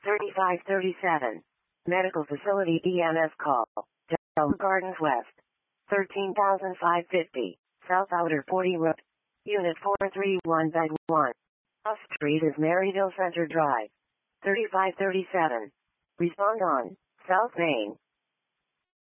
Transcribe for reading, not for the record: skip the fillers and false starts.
3537. Medical Facility EMS call. Delma Gardens West. 13,550. South Outer 40 Road. Unit 431 Bed 1. Off Street is Maryville Center Drive. 3537. Respond on South Main.